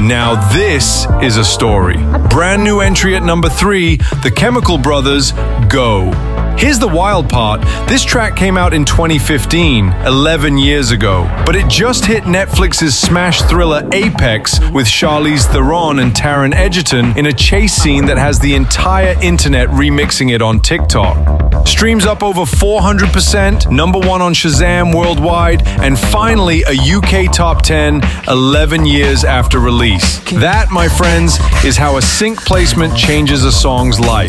Now this is a story. Brand new entry at number 3, The Chemical Brothers, Go. Here's the wild part. This track came out in 2015, 11 years ago, but it just hit Netflix's smash thriller Apex with Charlize Theron and Taron Egerton in a chase scene that has the entire internet remixing it on TikTok. Streams up over 400%, number 1 on Shazam worldwide, and finally a UK top 10 11 years after release. That, my friends, is how a sync placement changes a song's life.